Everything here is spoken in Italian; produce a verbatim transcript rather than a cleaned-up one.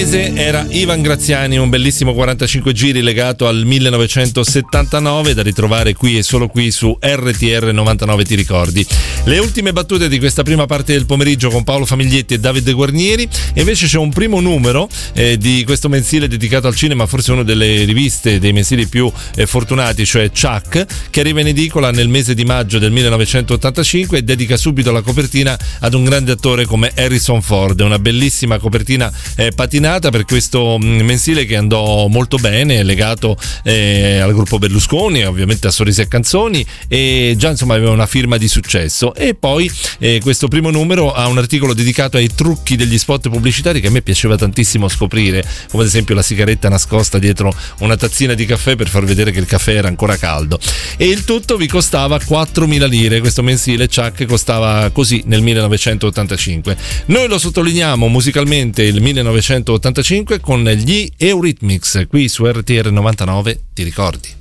inglese era Ivan Graziani, un bellissimo quarantacinque giri legato al millenovecentosettantanove, da ritrovare qui e solo qui su R T R novantanove Ti ricordi. Le ultime battute di questa prima parte del pomeriggio con Paolo Famiglietti e Davide Guarnieri, e invece c'è un primo numero eh, di questo mensile dedicato al cinema, forse una delle riviste, dei mensili più eh, fortunati, cioè Chuck, che arriva in edicola nel mese di maggio del millenovecentottantacinque e dedica subito la copertina ad un grande attore come Harrison Ford. È una bellissima copertina eh, patinata per questo mh, mensile che andò molto bene, legato eh, al gruppo Berlusconi, ovviamente a Sorrisi e Canzoni, e già insomma aveva una firma di successo. E poi eh, questo primo numero ha un articolo dedicato ai trucchi degli spot pubblicitari che a me piaceva tantissimo scoprire, come ad esempio la sigaretta nascosta dietro una tazzina di caffè per far vedere che il caffè era ancora caldo. E il tutto vi costava quattromila lire, questo mensile Chuck costava così nel millenovecentottantacinque. Noi lo sottolineiamo musicalmente il millenovecentottantacinque con gli Eurythmics qui su R T R novantanove Ti ricordi.